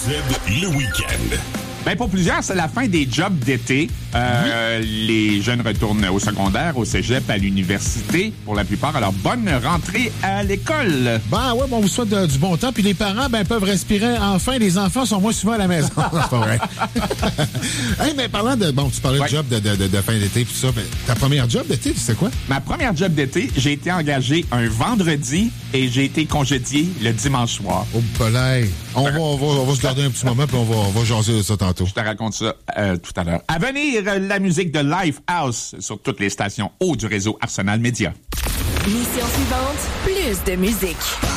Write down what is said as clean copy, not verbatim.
le week-end. Ben pour plusieurs, c'est la fin des jobs d'été. Les jeunes retournent au secondaire, au cégep, à l'université. Pour la plupart, alors bonne rentrée à l'école. Ben ouais, on vous souhaite du bon temps. Puis les parents, peuvent respirer enfin. Les enfants sont moins souvent à la maison. C'est pas vrai. Hey, mais parlant de... Bon, tu parlais de job de fin d'été et tout ça. Mais ta première job d'été, c'était quoi? Ma première job d'été, j'ai été engagé un vendredi et j'ai été congédié le dimanche soir. Oh, palais. On va se garder un petit moment puis on va jaser de ça tantôt. Je te raconte ça tout à l'heure. À venir, la musique de Lifehouse sur toutes les stations haut du réseau Arsenal Média. Mission suivante, plus de musique.